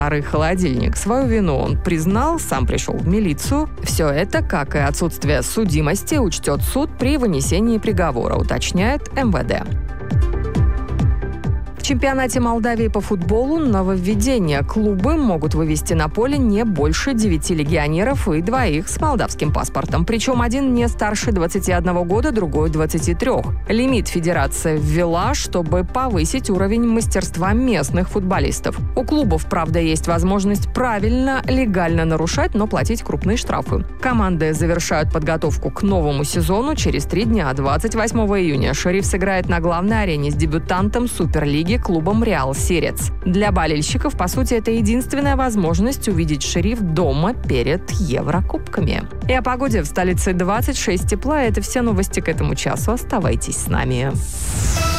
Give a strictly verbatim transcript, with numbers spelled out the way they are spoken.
старый холодильник. Свою вину он признал, сам пришел в милицию. Все это, как и отсутствие судимости, учтет суд при вынесении приговора, уточняет эм вэ дэ. В чемпионате Молдавии по футболу нововведение. Клубы могут вывести на поле не больше девяти легионеров и двоих с молдавским паспортом. Причем один не старше двадцати одного года, другой двадцати трёх. Лимит федерация ввела, чтобы повысить уровень мастерства местных футболистов. У клубов, правда, есть возможность правильно, легально нарушать, но платить крупные штрафы. Команды завершают подготовку к новому сезону через три дня. двадцать восьмого июня «Шериф» сыграет на главной арене с дебютантом Суперлиги клубом «Реал Сирец». Для болельщиков, по сути, это единственная возможность увидеть «Шериф» дома перед Еврокубками. И о погоде в столице двадцать шесть тепла. Это все новости к этому часу. Оставайтесь с нами.